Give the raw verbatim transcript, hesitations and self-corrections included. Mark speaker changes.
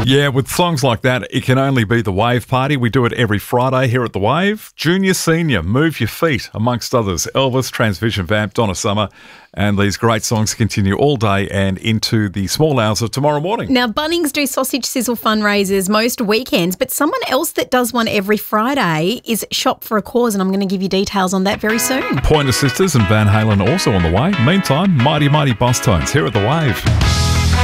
Speaker 1: Yeah, with songs like that, it can only be the Wave Party. We do it every Friday here at the Wave. Junior, Senior, Move Your Feet, amongst others. Elvis, Transvision Vamp, Donna Summer. And these great songs continue all day and into the small hours of tomorrow morning.
Speaker 2: Now, Bunnings do sausage sizzle fundraisers most weekends, but someone else that does one every Friday is Shop for a Cause, and I'm going to give you details on that very soon.
Speaker 1: Pointer Sisters and Van Halen also on the way. Meantime, Mighty Mighty Boss Tones here at the Wave.